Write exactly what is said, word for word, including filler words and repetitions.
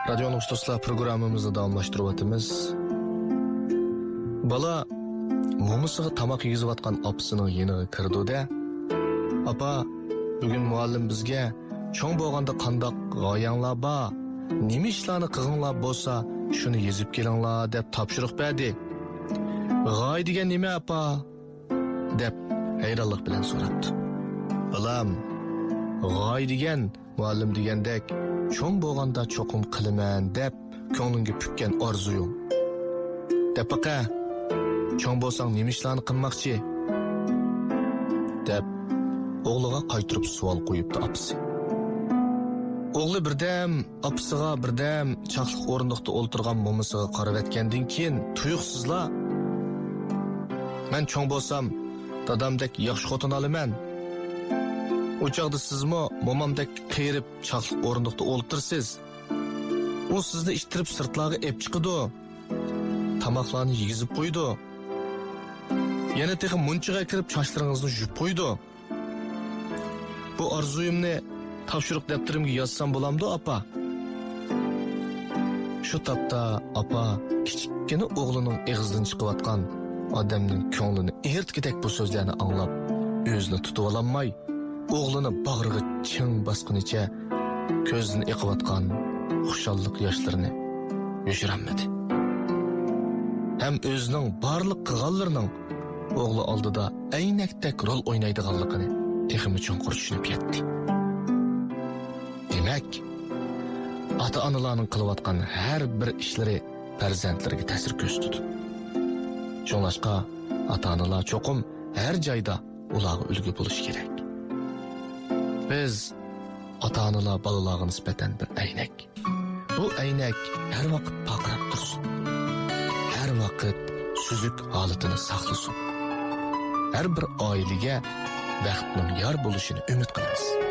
Radyo Dostlar programımızı davamlaştırıvatımız. Bala mumusıga tamak yegizivatgan apsının yeniga kirdi de. Apa, bugün muallim bizge cho'ng bo'lganda qandaq g'oyanglar bor, nima ishlarni qilinglar bo'lsa, shuni yezib kelinglar deb topshiriq berdi. G'oy degan nima apa? deb hayronlik bilan so'rabdi. Balam, g'oy degan muallim degandek cho'ng bo'lganda cho'qim qilaman deb ko'nglingga pukkan orzuying. Deb baqa, cho'ng bo'lsang nima ishlarni qilmoqchi? deb o'g'liga qaytirib savol qo'yibdi apsi. O'g'li birdam apsiga birdam chaqliq o'rindiqda o'ltirgan momisiga qarab etgandan keyin tuyuqsizla men cho'ng bo'lsam dadamdek yaxshi xotin olaman. O chaqda sizmi momamdek qiyirib chaqliq o'rindiqda o'ltirsiz. U sizni ishtirib sirtlarga ep chiqidi. Tamoqlarni yegizib qo'ydi. Yana texi munchiga kirib chochlaringizni yuvib qo'ydi. Bu orzuyimni topshiriq daftarimga yozsam bo'lamdi, apa? Shu topda apa kichikgina o'g'lining og'zidan chiqayotgan odamning ko'nglini ertkidek bu so'zlarni anglab, o'zini tutib ololmay, o'g'lini bag'riga ching bosqunicha ko'zidan eqiyotgan xushallik yoshlarini yoshirolmadi. Ham o'zining barliq qilganlarining o'g'li oldida aynakdek rol o'ynaydiganligini texmi chunqur tushunib yetdi. Demak, ota-onalarning qilayotgan har bir ishlari farzandlariga ta'sir ko'rsatadi. Shunlashqa ota-onalar cho'qim har joyda ularga ulgu bo'lish kerak. Biz ota-onalar bolalarga nisbatan bir aynak. Bu aynak har vaqt paqirab tursin. Har vaqt suzuk holatini saqlasin. Har bir oilaga baxtning yor bo'lishini umid qilamiz.